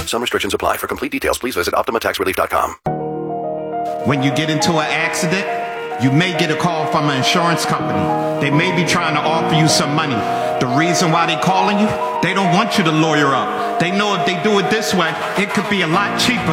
Some restrictions apply. For complete details, please visit OptimaTaxRelief.com. When you get into an accident, you may get a call from an insurance company. They may be trying to offer you some money. The reason why they're calling you, they don't want you to lawyer up. They know if they do it this way, it could be a lot cheaper.